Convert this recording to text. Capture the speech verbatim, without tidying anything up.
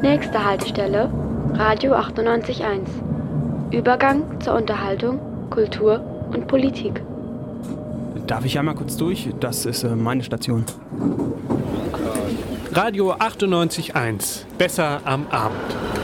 Nächste Haltestelle, Radio achtundneunzig Komma eins. Übergang zur Unterhaltung, Kultur und Politik. Darf ich einmal kurz durch? Das ist äh, meine Station. Radio achtundneunzig Komma eins. Besser am Abend.